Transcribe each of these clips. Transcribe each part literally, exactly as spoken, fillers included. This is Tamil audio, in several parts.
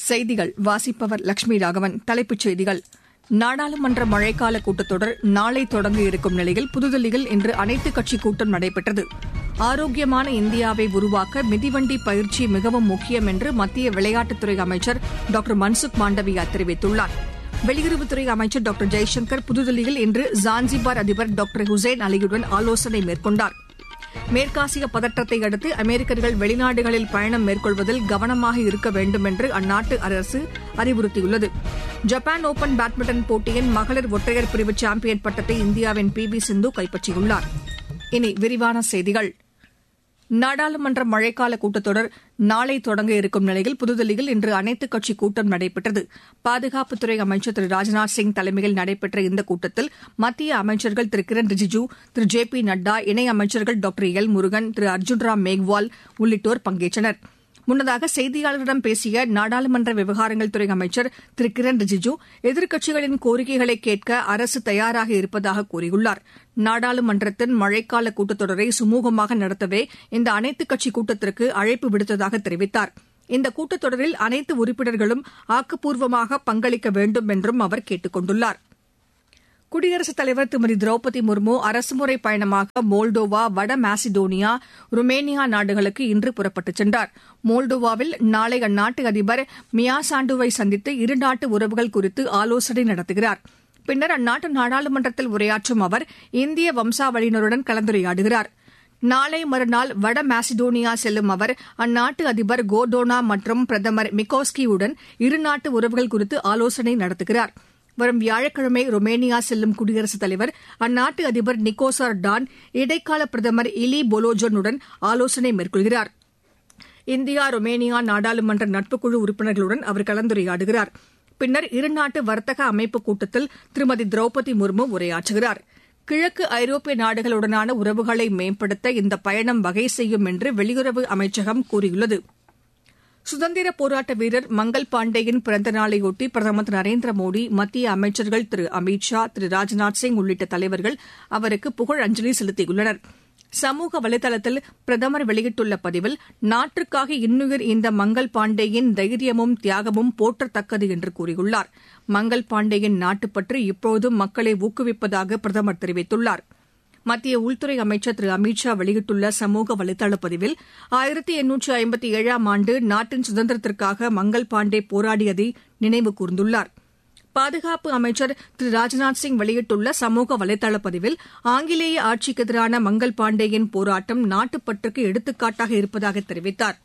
செய்திகள் வாசிப்பவர் லட்சுமி ராகவன். தலைப்புச் செய்திகள். நாடாளுமன்ற மழைக்கால கூட்டத்தொடர் நாளை தொடங்க இருக்கும் நிலையில் புதுதில்லியில் இன்று அனைத்துக் கட்சிக் கூட்டம் நடைபெற்றது. ஆரோக்கியமான இந்தியாவை உருவாக்க மிதிவண்டி பயிற்சி மிகவும் முக்கியம் என்று மத்திய விளையாட்டுத்துறை அமைச்சர் டாக்டர் மன்சுக் மாண்டவியா தெரிவித்துள்ளார். வெளியுறவுத்துறை அமைச்சர் டாக்டர் ஜெய்சங்கர் புதுதில்லியில் இன்று ஜான்சிபார் அதிபர் டாக்டர் ஹுசைன் அலியுடன் ஆலோசனை மேற்கொண்டார். மேற்காசிய பதற்றத்தை அடுத்து அமெரிக்கர்கள் வெளிநாடுகளில் பயணம் மேற்கொள்வதில் கவனமாக இருக்க வேண்டும் என்று அந்நாட்டு அரசு அறிவுறுத்தியுள்ளது. ஜப்பான் ஒபன் பேட்மிண்டன் போட்டியின் மகளிர் ஒற்றையர் பிரிவு சாம்பியன் பட்டத்தை இந்தியாவின் பி வி சிந்து கைப்பற்றியுள்ளார். இனி விரிவான செய்திகள். நாடாளுமன்ற மழைக்கால கூட்டத்தொடர் நாளை தொடங்க இருக்கும் நிலையில் புதுதில்லியில் இன்று அனைத்துக் கட்சிக் கூட்டம் நடைபெற்றது. பாதுகாப்புத்துறை அமைச்சர் திரு ராஜ்நாத் சிங் தலைமையில் நடைபெற்ற இந்த கூட்டத்தில் மத்திய அமைச்சர்கள் திரு கிரண் ரிஜிஜூ, திரு J P Nadda, இணையமைச்சர்கள் doctor L Murugan, திரு அர்ஜுன் ராம் மேக்வால் உள்ளிட்டோர் பங்கேற்றனர். முன்னதாக செய்தியாளர்களிடம் பேசிய நாடாளுமன்ற விவகாரங்கள் துறை அமைச்சர் திரு கிரண் ரிஜிஜூ, எதிர்க்கட்சிகளின் கோரிக்கைகளை கேட்க அரசு தயாராக இருப்பதாக கூறியுள்ளார். நாடாளுமன்றத்தின் மழைக்கால கூட்டத்தொடரை சுமூகமாக நடத்தவே இந்த அனைத்துக் கட்சிக் கூட்டத்திற்கு அழைப்பு விடுத்ததாக தெரிவித்தார். இந்த கூட்டத்தொடரில் அனைத்து உறுப்பினர்களும் ஆக்கப்பூர்வமாக பங்களிக்க வேண்டும் என்றும் அவர் கேட்டுக் கொண்டுள்ளார். குடியரசுத் தலைவர் திருமதி திரௌபதி முர்மு அரசுமுறை பயணமாக மோல்டோவா, வட மாசிடோனியா, ருமேனியா நாடுகளுக்கு இன்று புறப்பட்டுச் சென்றார். மோல்டோவாவில் நாளை அந்நாட்டு அதிபர் மியாசாண்டுவை சந்தித்து இருநாட்டு உறவுகள் குறித்து ஆலோசனை நடத்துகிறார். பின்னர் அந்நாட்டு நாடாளுமன்றத்தில் உரையாற்றும் அவர் இந்திய வம்சாவளியினருடன் கலந்துரையாடுகிறார். நாளை மறுநாள் வட மாசிடோனியா செல்லும் அவர் அந்நாட்டு அதிபர் கோர்டோனா மற்றும் பிரதமர் மிகோஸ்கியுடன் இருநாட்டு உறவுகள் குறித்து ஆலோசனை நடத்துகிறார். வரும் வியாழக்கிழமை ருமேனியா செல்லும் குடியரசுத் தலைவர் அந்நாட்டு அதிபர் நிக்கோசார் டான், இடைக்கால பிரதமர் இலி பொலோஜனுடன் ஆலோசனை மேற்கொள்கிறார். இந்தியா ருமேனியா நாடாளுமன்ற நட்புக்குழு உறுப்பினர்களுடன் அவர் கலந்துரையாடுகிறார். பின்னர் இருநாட்டு வர்த்தக அமைப்பு கூட்டத்தில் திருமதி திரௌபதி முர்மு உரையாற்றுகிறார். கிழக்கு ஐரோப்பிய நாடுகளுடனான உறவுகளை மேம்படுத்த இந்த பயணம் வகை செய்யும் என்று வெளியுறவு அமைச்சகம் கூறியுள்ளது. சுதந்திர போராட்ட வீரர் மங்கள் பாண்டேயின் பிறந்த நாளையொட்டி பிரதமர் திரு நரேந்திர மோடி, மத்திய அமைச்சர்கள் திரு அமித் ஷா, திரு ராஜ்நாத் சிங் உள்ளிட்ட தலைவர்கள் அவருக்கு புகழஞ்சலி செலுத்தியுள்ளனர். சமூக வலைதளத்தில் பிரதமர் வெளியிட்டுள்ள பதிவில், நாட்டிற்காக இன்னுயிர் இந்த மங்கள் பாண்டேயின் தைரியமும் தியாகமும் போற்றத்தக்கது என்று கூறியுள்ளார். மங்கள் பாண்டேயின் நாட்டுப்பற்று இப்போதும் மக்களை ஊக்குவிப்பதாக பிரதமர் தெரிவித்துள்ளார். மத்திய உள்துறை அமைச்சர் திரு அமித் ஷா வெளியிட்டுள்ள சமூக வலைதள பதிவில், ஆயிரத்தி எண்ணூற்று ஐம்பத்தி ஏழாம் ஆண்டு நாட்டின் சுதந்திரத்திற்காக மங்கள் பாண்டே போராடியதை நினைவு கூர்ந்துள்ளார். பாதுகாப்பு அமைச்சர் திரு ராஜ்நாத் சிங் வெளியிட்டுள்ள சமூக வலைதள பதிவில், ஆங்கிலேய ஆட்சிக்கு எதிரான மங்கள் பாண்டேயின் போராட்டம் நாட்டுப்பற்றுக்கு எடுத்துக்காட்டாக இருப்பதாக தெரிவித்தார்.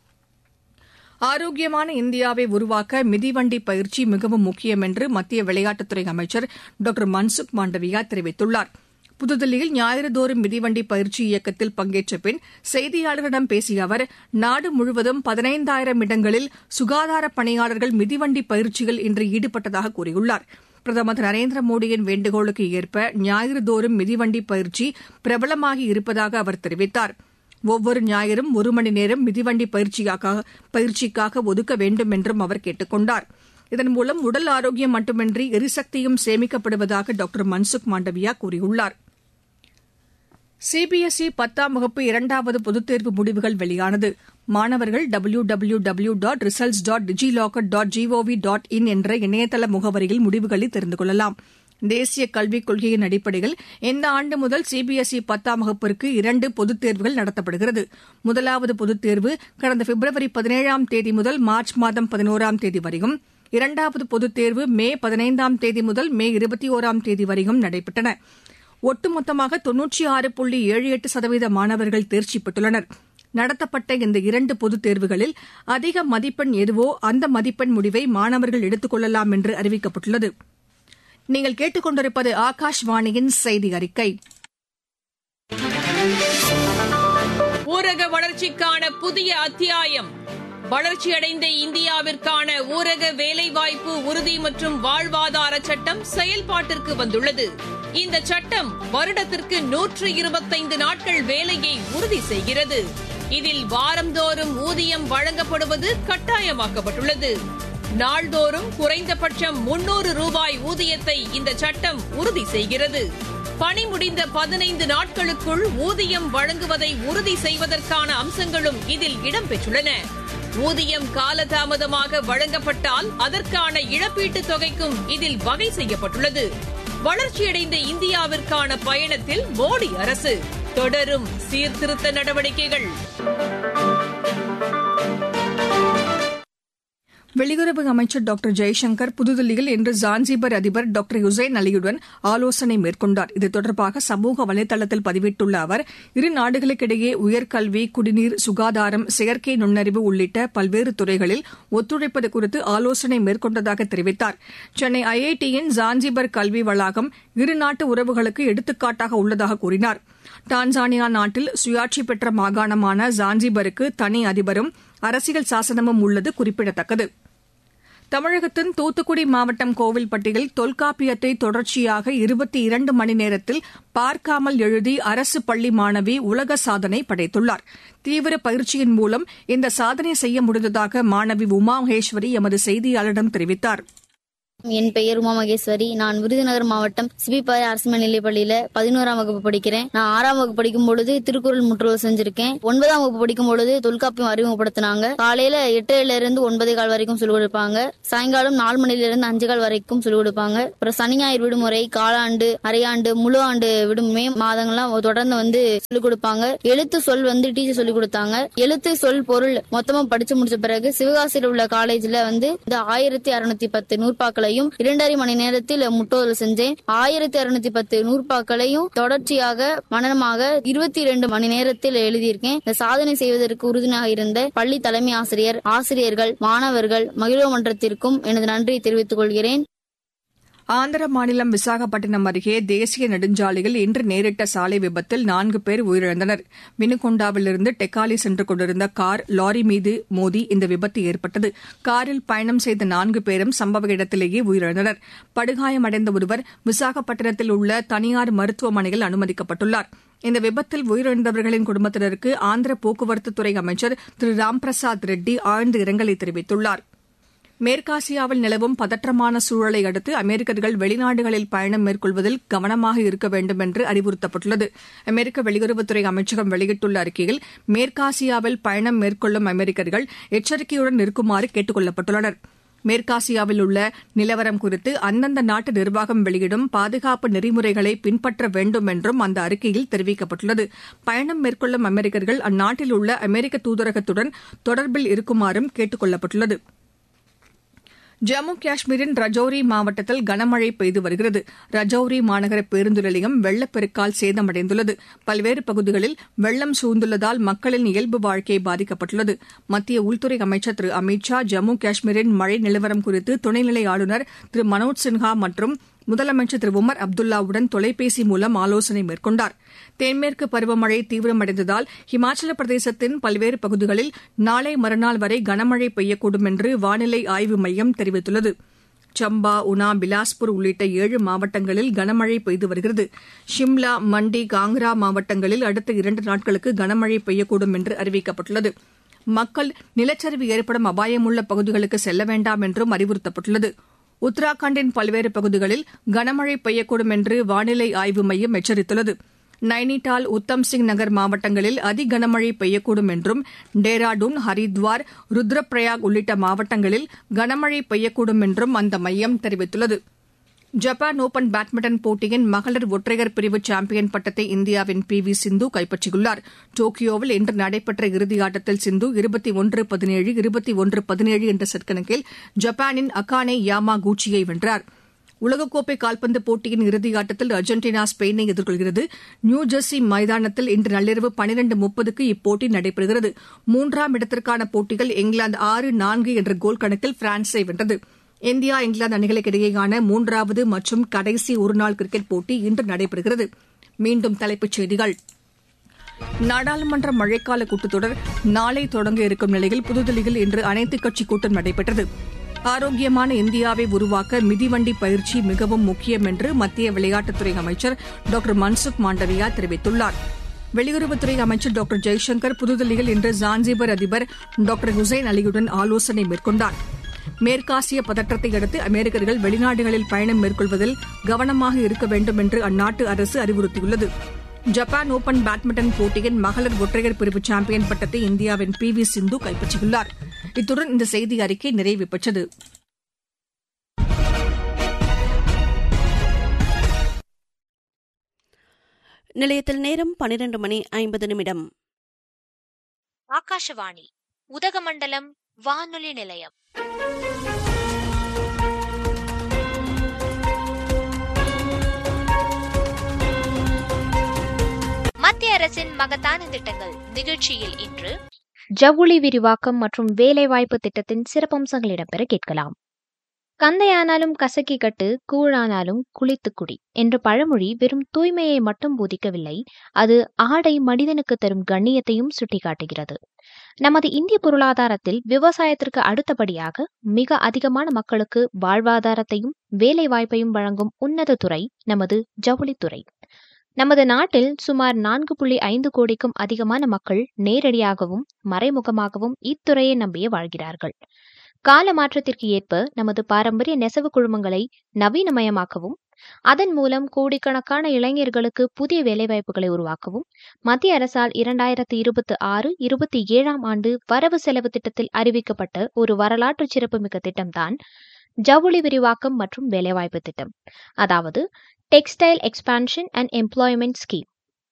ஆரோக்கியமான இந்தியாவை உருவாக்க மிதிவண்டி பயிற்சி மிகவும் முக்கியம் என்று மத்திய விளையாட்டுத்துறை அமைச்சர் டாக்டர் மன்சுக் மாண்டவியா தெரிவித்துள்ளார். புதுதில்லியில் ஞாயிறுதோறும் மிதிவண்டி பயிற்சி இயக்கத்தில் பங்கேற்ற பின் செய்தியாளர்களிடம் பேசிய அவர், நாடு முழுவதும் பதினைந்தாயிரம் இடங்களில் சுகாதார பணியாளர்கள் மிதிவண்டி பயிற்சியில் இன்று ஈடுபட்டதாக கூறியுள்ளார். பிரதமர் திரு நரேந்திர மோடியின் வேண்டுகோளுக்கு ஏற்ப ஞாயிறுதோறும் மிதிவண்டி பயிற்சி பிரபலமாகி இருப்பதாக அவர் தெரிவித்தார். ஒவ்வொரு ஞாயிறும் ஒரு மணி நேரம் மிதிவண்டி பயிற்சிக்காக ஒதுக்க வேண்டும் என்றும் அவர் கேட்டுக் கொண்டார். இதன் மூலம் உடல் ஆரோக்கியம் மட்டுமின்றி எரிசக்தியும் சேமிக்கப்படுவதாக டாக்டர் மன்சுக் மாண்டவியா கூறியுள்ளார். சிபிஎஸ்இ பத்தாம் வகுப்பு இரண்டாவது பொதுத் தேர்வு முடிவுகள் வெளியானது. மாணவர்கள் W W W dot results dot DigiLocker dot gov dot in என்ற இணையதள முகவரியில் முடிவுகளை தெரிந்து கொள்ளலாம். தேசிய கல்விக் கொள்கையின் அடிப்படையில் இந்த ஆண்டு முதல் சிபிஎஸ்இ பத்தாம் வகுப்பிற்கு இரண்டு பொதுத் தேர்வுகள் நடத்தப்படுகிறது. முதலாவது பொதுத் தேர்வு கடந்த பிப்ரவரி பதினேழாம் தேதி முதல் மார்ச் மாதம் பதினோராம் தேதி வரையும், இரண்டாவது பொதுத் தேர்வு மே பதினைந்தாம் தேதி முதல் மே இருபத்தி ஒராம் தேதி வரையும் நடைபெற்றன. ஒட்டுமொத்தமாக தொன்னூற்றி ஆறு புள்ளி ஏழு எட்டு சதவீத மாணவர்கள் தேர்ச்சி பெற்றுள்ளனர். நடத்தப்பட்ட இந்த இரண்டு பொதுத் தேர்வுகளில் அதிக மதிப்பெண் எதுவோ அந்த மதிப்பெண் முடிவை மாணவர்கள் எடுத்துக் கொள்ளலாம் என்று அறிவிக்கப்பட்டுள்ளது. நீங்கள் கேட்டுக் கொண்டிருப்பது ஆகாஷ்வாணியின் செய்தி அறிக்கை. ஊரக வளர்ச்சிக்கான புதிய அத்தியாயம். வளர்ச்சியடைந்த இந்தியாவிற்கான ஊரக வேலைவாய்ப்பு உறுதி மற்றும் வாழ்வாதார சட்டம் செயல்பாட்டிற்கு வந்துள்ளது. இந்த சட்டம் வருடத்திற்கு நூற்று இருபத்தைந்து நாட்கள் வேலையை உறுதி செய்கிறது. இதில் வாரந்தோறும் ஊதியம் வழங்கப்படுவது கட்டாயமாக்கப்பட்டுள்ளது. நாள்தோறும் குறைந்தபட்சம் முன்னூறு ரூபாய் ஊதியத்தை இந்த சட்டம் உறுதி செய்கிறது. பணி முடிந்த பதினைந்து நாட்களுக்குள் ஊதியம் வழங்குவதை உறுதி செய்வதற்கான அம்சங்களும் இதில் இடம்பெற்றுள்ளன. ஊதியம் காலதாமதமாக வழங்கப்பட்டால் அதற்கான இழப்பீட்டுத் தொகைக்கும் இதில் வகை செய்யப்பட்டுள்ளது. வளர்ச்சியடைந்த இந்தியாவிற்கான பயணத்தில் மோடி அரசு தொடரும் சீர்திருத்த நடவடிக்கைகள். வெளியுறவு அமைச்சர் டாக்டர் ஜெய்சங்கர் புதுதில்லியில் இன்று ஜான்சிபர் அதிபர் டாக்டர் ஹுசைன் அலியுடன் ஆலோசனை மேற்கொண்டார். இது தொடர்பாக சமூக வலைதளத்தில் பதிவிட்டுள்ள அவர், இரு நாடுகளுக்கிடையே உயர்கல்வி, குடிநீர், சுகாதாரம், செயற்கை நுண்ணறிவு உள்ளிட்ட பல்வேறு துறைகளில் ஒத்துழைப்பது குறித்து ஆலோசனை மேற்கொண்டதாக தெரிவித்தார். சென்னை ஐ ஐ டியின் ஜான்சிபர் கல்வி வளாகம் இருநாட்டு உறவுகளுக்கு எடுத்துக்காட்டாக உள்ளதாக கூறினார். டான்சானியா நாட்டில் சுயாட்சி பெற்ற மாகாணமான ஜான்சிபருக்கு தனி அதிபரும் அரசியல் சாசனமும் உள்ளது குறிப்பிடத்தக்கது. தமிழகத்தின் தூத்துக்குடி மாவட்டம் கோவில்பட்டியில் தொல்காப்பியத்தை தொடர்ச்சியாக இருபத்தி இரண்டு மணி நேரத்தில் பார்க்காமல் எழுதி அரசு பள்ளி மாணவி உலக சாதனை படைத்துள்ளார். தீவிர பயிற்சியின் மூலம் இந்த சாதனை செய்ய முடிந்ததாக மாணவி உமா மகேஸ்வரி எமது செய்தியாளரிடம் தெரிவித்தார். என் பெயர் உமா மகேஸ்வரி. நான் விருதுநகர் மாவட்டம் சிபிபாறை அரசு மேல்நிலைப் பள்ளியில பதினோராம் வகுப்பு படிக்கிறேன். நான் ஆறாம் வகுப்பு படிக்கும் பொழுது திருக்குறள் முற்றுகை செஞ்சிருக்கேன். ஒன்பதாம் வகுப்பு படிக்கும் பொழுது தொல்காப்பியம் அறிமுகப்படுத்தினாங்க. காலையில எட்டுல இருந்து ஒன்பதே கால் வரைக்கும் சொல்லிக் கொடுப்பாங்க. சாயங்காலம் நாலு மணில இருந்து அஞ்சு கால் வரைக்கும் சொல்லிக் கொடுப்பாங்க. அப்புறம் சனி ஞாயிறு விடுமுறை, காலாண்டு, அரையாண்டு, முழு ஆண்டு விடுமுறை மாதங்கள்லாம் தொடர்ந்து வந்து சொல்லிக் கொடுப்பாங்க. எழுத்து சொல் வந்து டீச்சர் சொல்லிக் கொடுத்தாங்க. எழுத்து சொல் பொருள் மொத்தமா படிச்சு முடிச்ச பிறகு சிவகாசியில் உள்ள காலேஜ்ல வந்து இந்த ஆயிரத்தி அறுநூத்தி பத்து நூற்பாக்களை இரண்டரை மணி நேரத்தில் முட்டோதல் செஞ்சேன். ஆயிரத்தி அறுநூத்தி பத்து நூற்பாக்களையும் தொடர்ச்சியாக மனனமாக இருபத்தி இரண்டு மணி நேரத்தில் எழுதியிருக்கேன். இந்த சாதனை செய்வதற்கு உறுதுணையாக இருந்த பள்ளி தலைமை ஆசிரியர், ஆசிரியர்கள், மாணவர்கள், மகிழ்வு மன்றத்திற்கும் எனது நன்றியை தெரிவித்துக் கொள்கிறேன். ஆந்திர மாநிலம் விசாகப்பட்டினம் அருகே தேசிய நெடுஞ்சாலையில் இன்று நேரிட்ட சாலை விபத்தில் நான்கு பேர் உயிரிழந்தனர். வினுகொண்டாவிலிருந்து டெக்காலி சென்று கொண்டிருந்த கார் லாரி மீது மோதி இந்த விபத்து ஏற்பட்டது. காரில் பயணம் செய்த நான்கு பேரும் சம்பவ இடத்திலேயே உயிரிழந்தனர். படுகாயமடைந்த ஒருவர் விசாகப்பட்டினத்தில் உள்ள தனியார் மருத்துவமனையில் அனுமதிக்கப்பட்டுள்ளார். இந்த விபத்தில் உயிரிழந்தவர்களின் குடும்பத்தினருக்கு ஆந்திர போக்குவரத்துத்துறை அமைச்சர் திரு ராம்பிரசாத் ரெட்டி ஆழ்ந்த இரங்கலை தெரிவித்துள்ளார். மேற்காசியாவில் நிலவும் பதற்றமான சூழலை அடுத்து அமெரிக்கர்கள் வெளிநாடுகளில் பயணம் மேற்கொள்வதில் கவனமாக இருக்க வேண்டும் என்று அறிவுறுத்தப்பட்டுள்ளது. அமெரிக்க வெளியுறவுத்துறை அமைச்சகம் வெளியிட்டுள்ள அறிக்கையில், மேற்காசியாவில் பயணம் மேற்கொள்ளும் அமெரிக்கர்கள் எச்சரிக்கையுடன் இருக்குமாறு கேட்டுக் கொள்ளப்பட்டுள்ளனர். மேற்காசியாவில் உள்ள நிலவரம் குறித்து அந்தந்த நாட்டு நிர்வாகம் வெளியிடும் பாதுகாப்பு நெறிமுறைகளை பின்பற்ற வேண்டும் என்றும் அந்த அறிக்கையில் தெரிவிக்கப்பட்டுள்ளது. பயணம் மேற்கொள்ளும் அமெரிக்கர்கள் அந்நாட்டில் உள்ள அமெரிக்க தூதரகத்துடன் தொடர்பில் இருக்குமாறும் கேட்டுக் கொள்ளப்பட்டுள்ளது. ஜம்மு காஷ்மீரின் ரஜோரி மாவட்டத்தில் கனமழை பெய்து வருகிறது. ரஜோரி மாநகர பேருந்து நிலையம் வெள்ளப்பெருக்கால் சேதமடைந்துள்ளது. பல்வேறு பகுதிகளில் வெள்ளம் சூழ்ந்துள்ளதால் மக்களின் இயல்பு வாழ்க்கை பாதிக்கப்பட்டுள்ளது. மத்திய உள்துறை அமைச்சர் திரு அமித் ஷா ஜம்மு காஷ்மீரின் மழை நிலவரம் குறித்து துணைநிலை ஆளுநர் திரு மனோஜ் சின்ஹா மற்றும் முதலமைச்சர் திரு உமர் அப்துல்லாவுடன் தொலைபேசி மூலம் ஆலோசனை மேற்கொண்டார். தென்மேற்கு பருவமழை தீவிரமடைந்ததால் இமாச்சல பிரதேசத்தின் பல்வேறு பகுதிகளில் நாளை மறுநாள் வரை கனமழை பெய்யக்கூடும் என்று வானிலை ஆய்வு மையம் தெரிவித்துள்ளது. சம்பா, உனா, பிலாஸ்பூர் உள்ளிட்ட ஏழு மாவட்டங்களில் கனமழை பெய்து வருகிறது. ஷிம்லா, மண்டி, காங்க்ரா மாவட்டங்களில் அடுத்த இரண்டு நாட்களுக்கு கனமழை பெய்யக்கூடும் என்று அறிவிக்கப்பட்டுள்ளது. மக்கள் நிலச்சரிவு ஏற்படும் அபாயமுள்ள பகுதிகளுக்கு செல்ல வேண்டாம் என்றும் அறிவுறுத்தப்பட்டுள்ளது. உத்தராகண்டின் பல்வேறு பகுதிகளில் கனமழை பெய்யக்கூடும் என்று வானிலை ஆய்வு மையம் எச்சரித்துள்ளது. நைனிடால், உத்தம் சிங் நகர் மாவட்டங்களில் அதி கனமழை பெய்யக்கூடும் என்றும், டேராடூன், ஹரித்வார், ருத்ரப்பிரயாக் உள்ளிட்ட மாவட்டங்களில் கனமழை பெய்யக்கூடும் என்றும் அந்த மையம் தெரிவித்துள்ளது. ஜப்பான் ஓபன் பேட்மிண்டன் போட்டியின் மகளிர் ஒற்றையர் பிரிவு சாம்பியன் பட்டத்தை இந்தியாவின் பி வி சிந்து கைப்பற்றியுள்ளார். டோக்கியோவில் இன்று நடைபெற்ற இறுதியாட்டத்தில் சிந்து இருபத்தி ஒன்று பதினேழு இருபத்தி ஒன்று பதினேழு என்ற செட் கணக்கில் ஜப்பானின் அகானே யாமாகூச்சியை வென்றார். உலகக்கோப்பை கால்பந்து போட்டியின் இறுதியாட்டத்தில் அர்ஜென்டினா ஸ்பெயினை எதிர்கொள்கிறது. நியூஜெர்சி மைதானத்தில் இன்று நள்ளிரவு பன்னிரண்டு முப்பதுக்கு இப்போட்டி நடைபெறுகிறது. மூன்றாம் இடத்திற்கான போட்டியில் இங்கிலாந்து ஆறு நான்கு என்ற கோல் கணக்கில் பிரான்ஸை வென்றது. இந்தியா, இங்கிலாந்து அணிகளுக்கு இடையேயான மூன்றாவது மற்றும் கடைசி ஒருநாள் கிரிக்கெட் போட்டி இன்று நடைபெறுகிறது. மீண்டும் தலைப்புச் செய்திகள். நாடாளுமன்ற மழைக்கால கூட்டத்தொடர் நாளை தொடங்க இருக்கும் நிலையில் புதுதில்லியில் இன்று அனைத்துக் கட்சி கூட்டம் நடைபெற்றது. ஆரோக்கியமான இந்தியாவை உருவாக்க மிதிவண்டி பயிற்சி மிகவும் முக்கியம் என்று மத்திய விளையாட்டுத்துறை அமைச்சர் டாக்டர் மன்சுக் மாண்டவியா தெரிவித்துள்ளார். வெளியுறவுத்துறை அமைச்சர் டாக்டர் ஜெய்சங்கர் புதுதில்லியில் இன்று ஜான்சிபர் அதிபர் டாக்டர் ஹுசைன் அலியுடன் ஆலோசனை மேற்கொண்டார். மேற்காசிய பதற்றத்தை அடுத்து அமெரிக்கர்கள் வெளிநாடுகளில் பயணம் மேற்கொள்வதில் கவனமாக இருக்க வேண்டும் என்று அந்நாட்டு அரசு அறிவுறுத்தியுள்ளது. ஜப்பான் ஓபன் பேட்மிண்டன் போட்டியின் மகளிர் ஒற்றையர் பிரிவு சாம்பியன் பட்டத்தை இந்தியாவின் பி வி சிந்து கைப்பற்றியுள்ளார். இத்துடன் இந்த செய்தி அறிக்கை நிறைவு பெற்றது. நிலையத்தில் நேரம் பனிரெண்டு மணி ஐம்பது நிமிடம். ஆகாஷவாணி உதகமண்டலம் வானொலி நிலையம். மத்திய அரசின் மகத்தான திட்டங்கள் நிகழ்ச்சியில் இன்று ஜவுளி விரிவாக்கம் மற்றும் வேலைவாய்ப்பு திட்டத்தின் சிறப்பம்சங்கள் இடம்பெற கேட்கலாம். கந்தையானாலும் கசக்கி கட்டு, கூழானாலும் குளித்து குடி என்ற பழமொழி வெறும் தூய்மையை மட்டும் போதிக்கவில்லை, அது ஆடை மனிதனுக்கு தரும் கண்ணியத்தையும் சுட்டிக்காட்டுகிறது. நமது இந்திய பொருளாதாரத்தில் விவசாயத்திற்கு அடுத்தபடியாக மிக அதிகமான மக்களுக்கு வாழ்வாதாரத்தையும் வேலை வாய்ப்பையும் வழங்கும் உன்னத துறை நமது ஜவுளித்துறை. நமது நாட்டில் சுமார் நான்கு புள்ளி ஐந்து கோடிக்கும் அதிகமான மக்கள் நேரடியாகவும் மறைமுகமாகவும் இத்துறையை நம்பியே வாழ்கிறார்கள். கால மாற்றத்திற்கு ஏற்ப நமது பாரம்பரிய நெசவு குழுமங்களை நவீனமயமாக்கவும் அதன் மூலம் கோடிக்கணக்கான இளைஞர்களுக்கு புதிய வேலைவாய்ப்புகளை உருவாக்கவும் மத்திய அரசால் இரண்டாயிரத்தி இருபத்தி ஆறு இருபத்தி ஏழாம் ஆண்டு வரவு செலவு திட்டத்தில் அறிவிக்கப்பட்ட ஒரு வரலாற்று சிறப்புமிக்க திட்டம்தான் ஜவுளி விரிவாக்கம் மற்றும் வேலைவாய்ப்பு திட்டம், அதாவது textile expansion and employment scheme.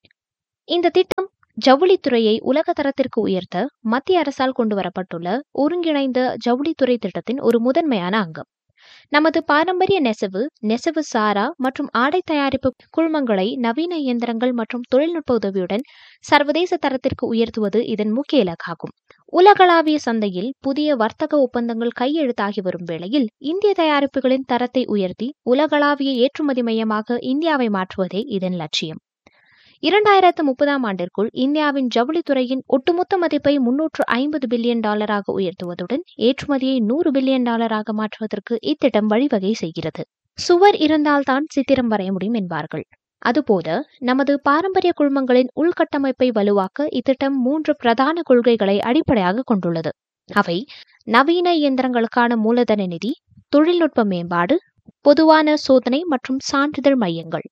இந்த திட்டம் ஜவுளித்துறையை உலக தரத்திற்கு உயர்த்த மத்திய அரசால் கொண்டுவரப்பட்டுள்ள ஒருங்கிணைந்த ஜவுளித்துறை திட்டத்தின் ஒரு முதன்மையான அங்கம். நமது பாரம்பரிய நெசவு, நெசவு சாரா மற்றும் ஆடை தயாரிப்பு குழுமங்களை நவீன இயந்திரங்கள் மற்றும் தொழில்நுட்ப உதவியுடன் சர்வதேச தரத்திற்கு உயர்த்துவது இதன் முக்கிய இலக்காகும். உலகளாவிய சந்தையில் புதிய வர்த்தக ஒப்பந்தங்கள் கையெழுத்தாகி வரும் வேளையில் இந்திய தயாரிப்புகளின் தரத்தை உயர்த்தி உலகளாவிய ஏற்றுமதி மையமாக இந்தியாவை மாற்றுவதே இதன் லட்சியம். இரண்டாயிரத்து முப்பதாம் ஆண்டிற்குள் இந்தியாவின் ஜவுளித்துறையின் ஒட்டுமொத்த மதிப்பை முன்னூற்று ஐம்பது பில்லியன் டாலராக உயர்த்துவதுடன் ஏற்றுமதியை நூறு பில்லியன் டாலராக மாற்றுவதற்கு இத்திட்டம் வழிவகை செய்கிறது. சுவர் இருந்தால்தான் சித்திரம் வரைய முடியும் என்பார்கள். அதுபோல நமது பாரம்பரிய குழுமங்களின் உள்கட்டமைப்பை வலுவாக்க இத்திட்டம் மூன்று பிரதான கொள்கைகளை அடிப்படையாக கொண்டுள்ளது. அவை நவீன இயந்திரங்களுக்கான மூலதன நிதி, தொழில்நுட்ப மேம்பாடு, பொதுவான சோதனை மற்றும் சான்றிதழ் மையங்கள்.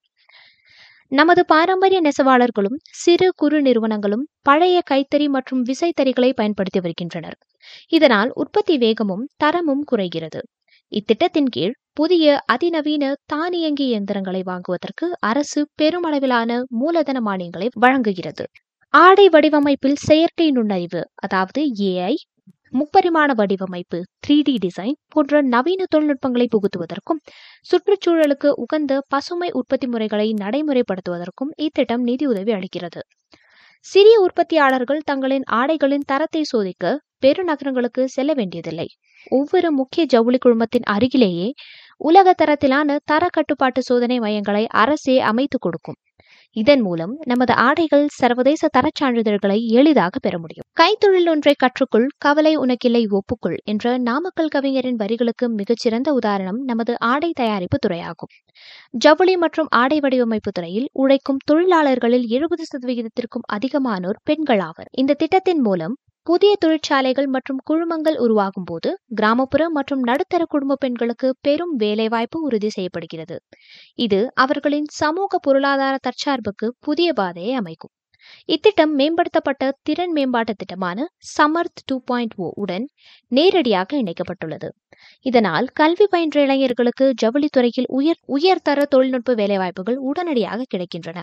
நமது பாரம்பரிய நெசவாளர்களும் சிறு குறு நிறுவனங்களும் பழைய கைத்தறி மற்றும் விசைத்தறிகளை பயன்படுத்தி வருகின்றனர். இதனால் உற்பத்தி வேகமும் தரமும் குறைகிறது. இத்திட்டத்தின் கீழ் புதிய அதிநவீன தானியங்கி இயந்திரங்களை வாங்குவதற்கு அரசு பெருமளவிலான மூலதன மானியங்களை வழங்குகிறது. ஆடை வடிவமைப்பில் செயற்கை நுண்ணறிவு, அதாவது ஏஐ, முப்பரிமாண வடிவமைப்பு த்ரீ டி டிசைன் போன்ற நவீன தொழில்நுட்பங்களை புகுத்துவதற்கும் சுற்றுச்சூழலுக்கு உகந்த பசுமை உற்பத்தி முறைகளை நடைமுறைப்படுத்துவதற்கும் இத்திட்டம் நிதியுதவி அளிக்கிறது. சிறிய உற்பத்தியாளர்கள் தங்களின் ஆடைகளின் தரத்தை சோதிக்க பெருநகரங்களுக்கு செல்ல வேண்டியதில்லை. ஒவ்வொரு முக்கிய ஜவுளி குழுமத்தின் அருகிலேயே உலக தரத்திலான தர கட்டுப்பாட்டு சோதனை மையங்களை அரசே அமைத்துக் கொடுக்கும். இதன் மூலம் நமது ஆடைகள் சர்வதேச தரச் சான்றிதழ்களை எளிதாக பெற முடியும். கைத்தொழில் ஒன்றை கற்றுக்கொள், கவலை உனக்கில்லை ஒப்புக்கொள் என்ற நாமக்கல் கவிஞரின் வரிகளுக்கு மிகச்சிறந்த உதாரணம் நமது ஆடை தயாரிப்பு துறையாகும். ஜவுளி மற்றும் ஆடை வடிவமைப்பு துறையில் உழைக்கும் தொழிலாளர்களில் எழுபது சதவிகிதத்திற்கும் அதிகமானோர் பெண்கள் ஆவர். இந்த திட்டத்தின் மூலம் புதிய தொழிற்சாலைகள் மற்றும் குழுமங்கள் உருவாகும் போது கிராமப்புற மற்றும் நடுத்தர குடும்ப பெண்களுக்கு பெரும் வேலைவாய்ப்பு உறுதி செய்யப்படுகிறது. இது அவர்களின் சமூக பொருளாதார தற்சார்புக்கு புதிய பாதையை அமைக்கும். இத்திட்டம் மேம்படுத்தப்பட்ட திறன் மேம்பாட்டு திட்டமான சமர்த் டூ பாயிண்ட் ஓ உடன் நேரடியாக இணைக்கப்பட்டுள்ளது. இதனால் கல்வி பயின்ற இளைஞர்களுக்கு ஜவுளித்துறையில் உயர் உயர்தர தொழில்நுட்ப வேலைவாய்ப்புகள் உடனடியாக கிடைக்கின்றன.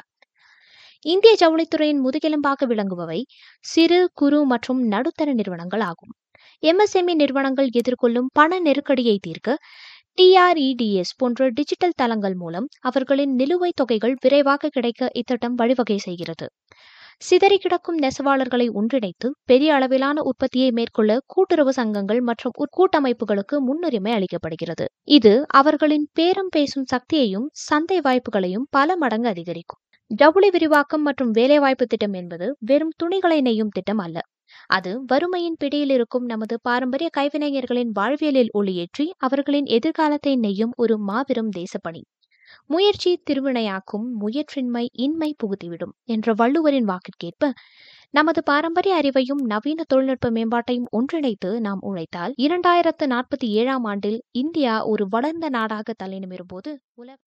இந்திய ஜவுளித்துறையின் முதுகெலும்பாக விளங்குபவை சிறு குறு மற்றும் நடுத்தர நிறுவனங்கள் ஆகும். எம்எஸ்எம்இ நிறுவனங்கள் எதிர்கொள்ளும் பண நெருக்கடியை தீர்க்க டிஆர்இடிஎஸ் போன்ற டிஜிட்டல் தளங்கள் மூலம் அவர்களின் நிலுவைத் தொகைகள் விரைவாக கிடைக்க இத்திட்டம் வழிவகை செய்கிறது. சிதறி கிடக்கும் நெசவாளர்களை ஒன்றிணைத்து பெரிய அளவிலான உற்பத்தியை மேற்கொள்ள கூட்டுறவு சங்கங்கள் மற்றும் கூட்டமைப்புகளுக்கு முன்னுரிமை அளிக்கப்படுகிறது. இது அவர்களின் பேரம் பேசும் சக்தியையும் சந்தை வாய்ப்புகளையும் பல மடங்கு அதிகரிக்கும். ஜவுளி விரிவாக்கம் மற்றும் வேலைவாய்ப்பு திட்டம் என்பது வெறும் துணிகளை நெய்யும் திட்டம் அல்ல. அது வறுமையின் பிடியில் இருக்கும் நமது பாரம்பரிய கைவினைஞர்களின் வாழ்வியலில் ஒளியேற்றி அவர்களின் எதிர்காலத்தை நெய்யும் ஒரு மாபெரும் தேசப்பணி. முயற்சி திருவினையாக்கும், முயற்றின்மை இன்மை புகுத்திவிடும் என்ற வள்ளுவரின் வாக்கிற்கேற்ப நமது பாரம்பரிய அறிவையும் நவீன தொழில்நுட்ப மேம்பாட்டையும் ஒன்றிணைத்து நாம் உழைத்தால் இரண்டாயிரத்து நாற்பத்தி ஏழாம் ஆண்டில் இந்தியா ஒரு வளர்ந்த நாடாக தலைநிமிரும் போது உலக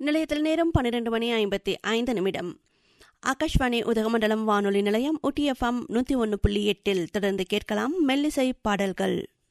நிலையத்தில் நேரம் பன்னிரண்டு மணி ஐம்பத்தி ஐந்து நிமிடம். ஆகாஷ்வாணி உதகமண்டலம் வானொலி நிலையம் ஊட்டி எஃப்எம் நூற்றி ஒன்று புள்ளி எட்டில் தொடர்ந்து கேட்கலாம் மெல்லிசை பாடல்கள்.